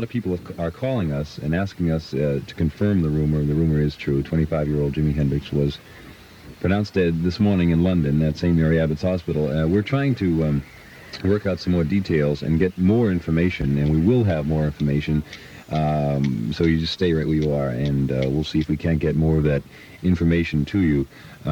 of people are calling us and asking us to confirm the rumor. The rumor is true. 25-year-old Jimi Hendrix was pronounced dead this morning in London at St. Mary Abbott's Hospital. We're trying to work out some more details and get more information, and we will have more information. So you just stay right where you are, and we'll see if we can't get more of that information to you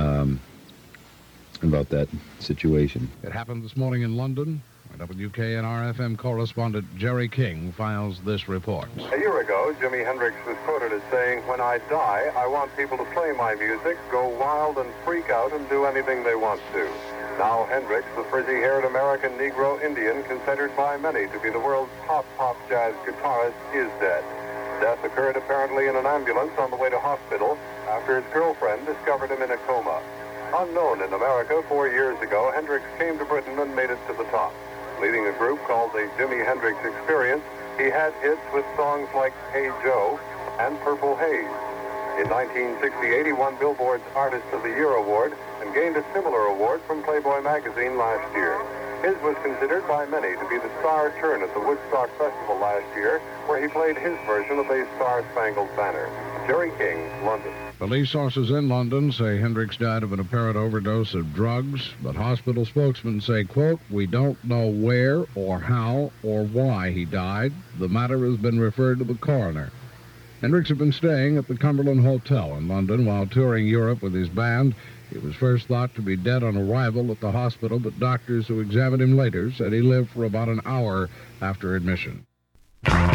about that situation. It happened this morning in London. WKNR-FM correspondent Jerry King files this report. A year ago, Jimi Hendrix was quoted as saying, "When I die, I want people to play my music, go wild and freak out and do anything they want to." Now Hendrix, the frizzy-haired American Negro Indian, considered by many to be the world's top pop jazz guitarist, is dead. Death occurred apparently in an ambulance on the way to hospital after his girlfriend discovered him in a coma. Unknown in America 4 years ago, Hendrix came to Britain and made it to the top. Leading a group called the Jimi Hendrix Experience, he had hits with songs like Hey Joe and Purple Haze. In 1968, he won Billboard's Artist of the Year award and gained a similar award from Playboy magazine last year. His was considered by many to be the star turn at the Woodstock Festival last year, where he played his version of a Star-Spangled Banner. Jerry King, London. Police sources in London say Hendrix died of an apparent overdose of drugs, but hospital spokesmen say, quote, "We don't know where or how or why he died. The matter has been referred to the coroner." Hendrix had been staying at the Cumberland Hotel in London while touring Europe with his band. He was first thought to be dead on arrival at the hospital, but doctors who examined him later said he lived for about an hour after admission.